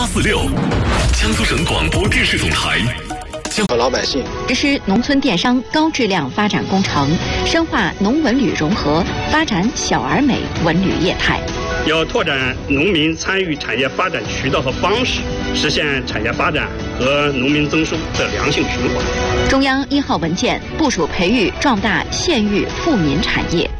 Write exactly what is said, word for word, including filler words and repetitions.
四六，江苏省广播电视总台。 和老百姓实施农村电商高质量发展工程，深化农文旅融合，发展小而美文旅业态。 要拓展农民参与产业发展渠道和方式，实现产业发展和农民增收的良性循环。 中央一号文件部署培育壮大县域富民产业。